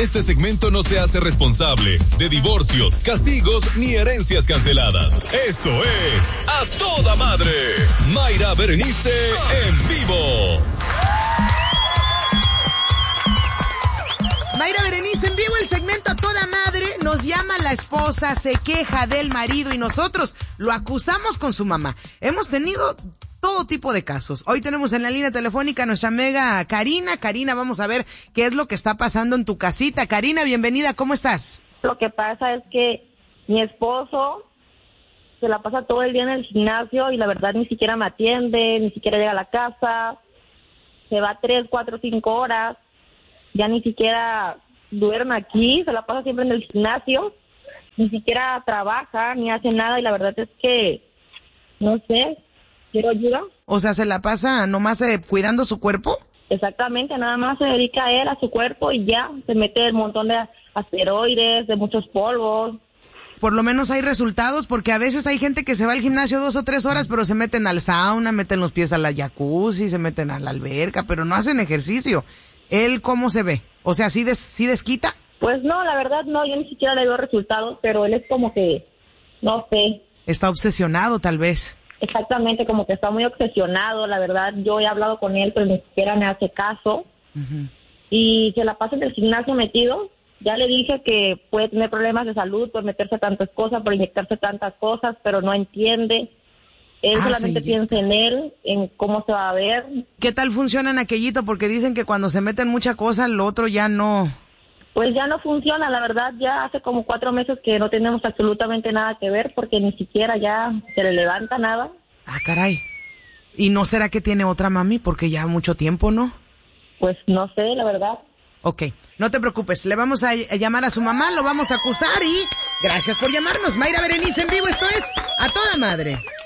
Este segmento no se hace responsable de divorcios, castigos ni herencias canceladas. Esto es A Toda Madre. Mayra Berenice en vivo. Mayra Berenice en vivo, el segmento A Toda Madre. Nos llama la esposa, se queja del marido y nosotros lo acusamos con su mamá. Hemos tenido todo tipo de casos. Hoy tenemos en la línea telefónica a nuestra amiga Karina. Karina, vamos a ver qué es lo que está pasando en tu casita. Karina, bienvenida, ¿cómo estás? Lo que pasa es que mi esposo se la pasa todo el día en el gimnasio y la verdad ni siquiera me atiende, ni siquiera llega a la casa. Se va 3, 4, 5 horas. Ya ni siquiera duerme aquí, se la pasa siempre en el gimnasio. Ni siquiera trabaja, ni hace nada y la verdad es que, no sé, quiero ayuda. O sea, ¿se la pasa nomás cuidando su cuerpo? Exactamente, nada más se dedica a él, a su cuerpo y ya, se mete un montón de asteroides, de muchos polvos. Por lo menos hay resultados, porque a veces hay gente que se va al gimnasio 2 o 3 horas, pero se meten al sauna, meten los pies a la jacuzzi, se meten a la alberca, pero no hacen ejercicio. ¿Él cómo se ve? O sea, ¿sí desquita? Pues no, la verdad no, yo ni siquiera le veo resultados, pero él es como que, no sé. Está obsesionado, tal vez. Exactamente, como que está muy obsesionado, la verdad. Yo he hablado con él, pero ni siquiera me hace caso. Uh-huh. Y se la pasa en el gimnasio metido. Ya le dije que puede tener problemas de salud por meterse tantas cosas, por inyectarse tantas cosas, pero no entiende. Él solamente piensa en él, en cómo se va a ver. ¿Qué tal funciona en aquellito? Porque dicen que cuando se meten mucha cosa, lo otro ya no... Pues ya no funciona, la verdad. Ya hace como 4 meses que no tenemos absolutamente nada que ver, porque ni siquiera ya se le levanta nada. Ah, caray. ¿Y no será que tiene otra mami? Porque ya mucho tiempo, ¿no? Pues no sé, la verdad. Ok, no te preocupes, le vamos a llamar a su mamá, lo vamos a acusar y gracias por llamarnos. Mayra Berenice en vivo, esto es A Toda Madre.